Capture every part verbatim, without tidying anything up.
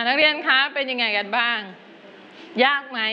นักเรียนคะเป็นยังไงกันบ้างยากไหม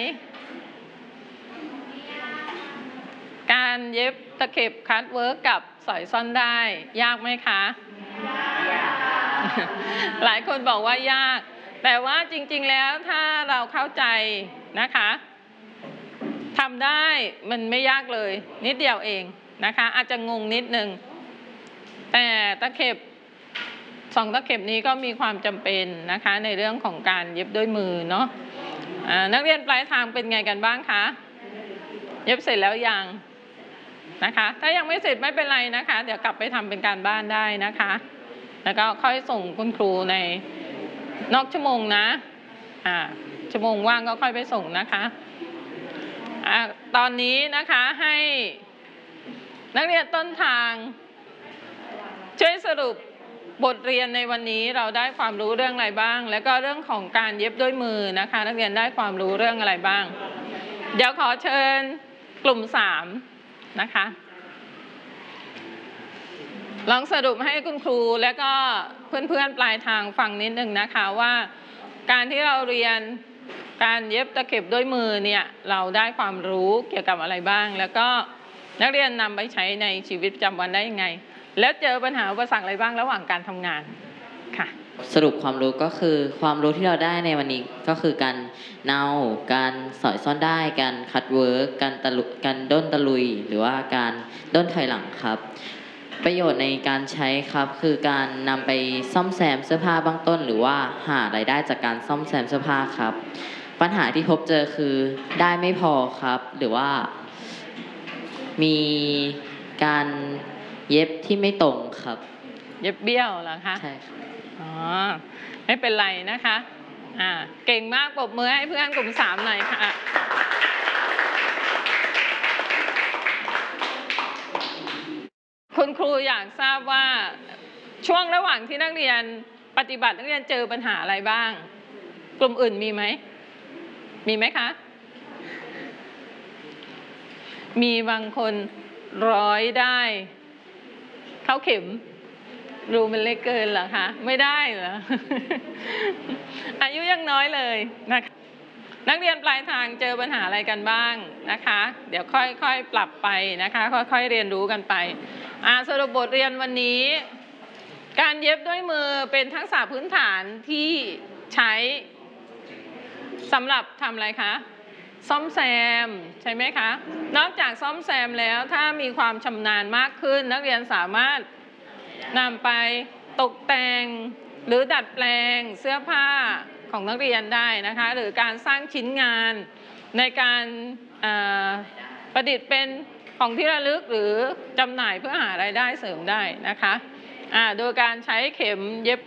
การเย็บตะเข็บคัตเวิร์กกับสอยซ่อนได้ยากไหมคะยากหลายคนบอกว่ายากแต่ว่าจริงๆแล้วถ้าเราเข้าใจนะคะทำได้มันไม่ยากเลยนิดเดียวเองนะคะอาจจะงงนิดนึงแต่ตะเข็บสองตะเข็บนี้ก็มีความจำเป็นนะคะในเรื่องของการเย็บด้วยมือเนาะนักเรียนปลายทางเป็นไงกันบ้างคะเย็บเสร็จแล้วยังนะคะถ้ายังไม่เสร็จไม่เป็นไรนะคะเดี๋ยวกลับไปทำเป็นการบ้านได้นะคะแล้วก็ค่อยส่งคุณครูในนอกชั่วโมงนะอ่าชั่วโมงว่างก็ค่อยไปส่งนะคะอ่าตอนนี้นะคะให้นักเรียนต้นทางช่วยสรุปบทเรียนในวันนี้เราได้ความรู้เรื่องอะไรบ้างแล้วก็เรื่องของการเย็บด้วยมือนะคะนักเรียนได้ความรู้เรื่องอะไรบ้างเดี๋ยวขอเชิญกลุ่มสามนะคะลองสรุปให้คุณครูและก็เพื่อนๆปลายทางฟังนิดนึงนะคะว่าการที่เราเรียนการเย็บตะเข็บด้วยมือเนี่ยเราได้ความรู้เกี่ยวกับอะไรบ้างแล้วก็นักเรียนนำไปใช้ในชีวิตประจำวันได้ยังไงแล้วเจอปัญหาอุปสรรคอะไรบ้างระหว่างการทำงานค่ะสรุปความรู้ก็คือความรู้ที่เราได้ในวันนี้ก็คือการเนาการสอยซ่อนได้การคัตเวิร์กการตะลุการด้นตะลุยหรือว่าการด้นถอยหลังครับประโยชน์ในการใช้ครับคือการนำไปซ่อมแซมเสื้อผ้าเบื้องต้นหรือว่าหารายได้จากการซ่อมแซมเสื้อผ้าครับปัญหาที่พบเจอคือได้ไม่พอครับหรือว่ามีการเย็บที่ไม่ตรงครับเย็บเบี้ยวเหรอคะใช่ครับอ๋อไม่เป็นไรนะคะอ่าเก่งมากปรบมือให้เพื่อนกลุ่มสามหน่อยค่ะคุณครูอยากทราบว่าช่วงระหว่างที่นักเรียนปฏิบัตินักเรียนเจอปัญหาอะไรบ้างกลุ่มอื่นมีไหมมีไหมคะมีบางคนร้อยได้เข้าเข็มรูมันเล็กเกินเหรอคะไม่ได้เหรอ อายุยังน้อยเลยนะคะนักเรียนปลายทางเจอปัญหาอะไรกันบ้างนะคะเดี๋ยวค่อยๆปรับไปนะคะค่อยๆเรียนรู้กันไปอ่าสรุปบทเรียนวันนี้การเย็บด้วยมือเป็นทักษะพื้นฐานที่ใช้สำหรับทำอะไรคะซ่อมแซมใช่ไหมคะนอกจากซ่อมแซมแล้วถ้ามีความชำนาญมากขึ้นนักเรียนสามารถนำไปตกแต่งหรือดัดแปลงเสื้อผ้าของนักเรียนได้นะคะหรือการสร้างชิ้นงานในการประดิษฐ์เป็นของที่ระลึกหรือจำหน่ายเพื่อหารายได้เสริมได้นะคะโดยการใช้เข็มเย็บ